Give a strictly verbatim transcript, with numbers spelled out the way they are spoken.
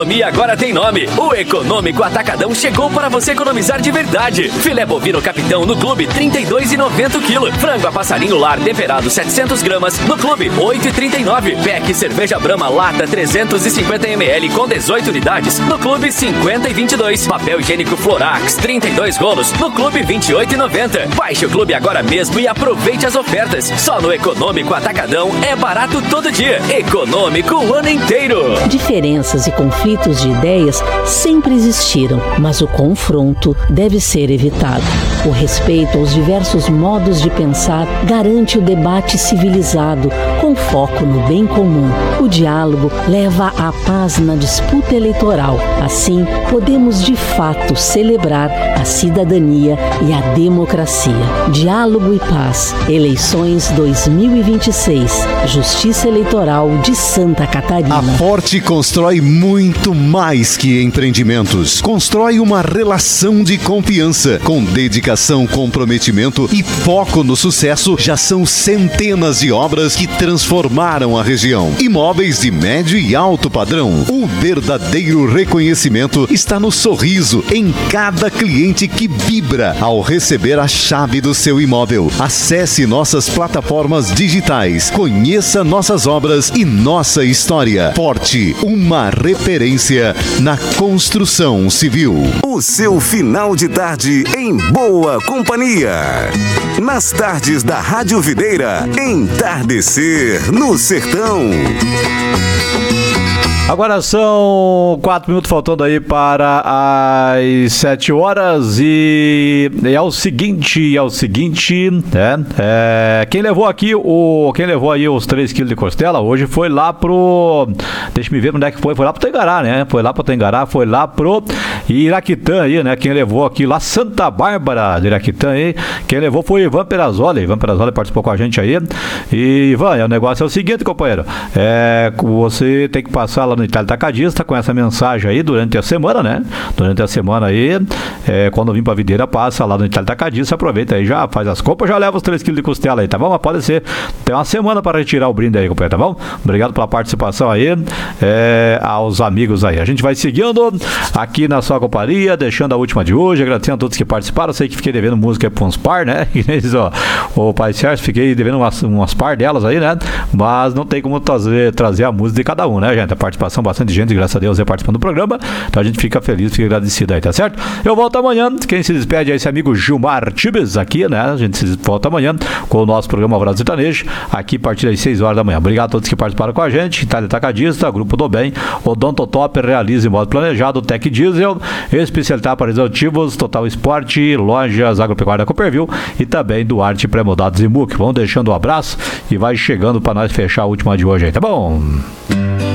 E agora tem nome. O Econômico Atacadão chegou para você economizar de verdade. Filé bovino Capitão no Clube trinta e dois reais e noventa centavos o quilo. Frango a passarinho lar temperado setecentas gramas no Clube oito reais e trinta e nove centavos. Pack cerveja Brahma lata trezentos e cinquenta mililitros com dezoito unidades no Clube cinquenta e vinte e dois. Papel higiênico Florax trinta e dois rolos no Clube vinte e oito reais e noventa centavos. Baixe o Clube agora mesmo e aproveite as ofertas. Só no Econômico Atacadão é barato todo dia. Econômico o ano inteiro. Diferenças e conflitos de ideias sempre existiram, mas o confronto deve ser evitado. O respeito aos diversos modos de pensar garante o debate civilizado, com foco no bem comum. O diálogo leva à paz na disputa eleitoral. Assim, podemos de fato celebrar a cidadania e a democracia. Diálogo e paz. Eleições dois mil e vinte e seis. Justiça Eleitoral de Santa Catarina. A Forte constrói muito Muito mais que empreendimentos. Constrói uma relação de confiança. Com dedicação, comprometimento e foco no sucesso, já são centenas de obras que transformaram a região. Imóveis de médio e alto padrão. O verdadeiro reconhecimento está no sorriso em cada cliente que vibra ao receber a chave do seu imóvel. Acesse nossas plataformas digitais. Conheça nossas obras e nossa história. Forte, uma referência na construção civil. O seu final de tarde em boa companhia. Nas tardes da Rádio Videira, Entardecer no Sertão. Agora são quatro minutos faltando aí para as sete horas e é o seguinte, é o seguinte, é, é, quem levou aqui o, quem levou aí os três quilos de costela hoje foi lá pro, deixa eu me ver onde é que foi, foi lá pro Tengará, né, foi lá pro Tengará, foi lá pro Iraquitã aí, né, quem levou aqui lá, Santa Bárbara de Iraquitã aí, quem levou foi Ivan Perazzoli, Ivan Perazzoli participou com a gente aí, e Ivan, o negócio é o seguinte, companheiro, é, você tem que passar lá no Itália Atacadista com essa mensagem aí durante a semana, né? Durante a semana aí, é, quando vim pra Videira, passa lá no Itália Atacadista, aproveita aí, já faz as compras, já leva os três quilos de costela aí, tá bom? Mas pode ser, tem uma semana para retirar o brinde aí, companheiro, tá bom? Obrigado pela participação aí, é, aos amigos aí. A gente vai seguindo aqui na sua companhia, deixando a última de hoje, agradecendo a todos que participaram, sei que fiquei devendo música aí pra uns par, né? Ó, o Pai Sérgio, fiquei devendo umas, umas par delas aí, né? Mas não tem como trazer, trazer a música de cada um, né, gente? A participação, bastante gente, graças a Deus, é participando do programa, então a gente fica feliz, fica agradecido aí, tá certo? Eu volto amanhã, quem se despede é esse amigo Gilmar Tibes aqui, né? A gente se volta amanhã com o nosso programa Alvorada Sertanejo, aqui a partir das seis horas da manhã. Obrigado a todos que participaram com a gente, Itália Atacadista, Grupo do Bem, Odontotop, Realize em modo planejado, Tec Diesel, Especialidade para Executivos, Total Esporte, Lojas Agropecuária Cooperville e também Duarte Pré-Moldados e M U C. Vamos deixando um abraço e vai chegando para nós fechar a última de hoje aí, tá bom?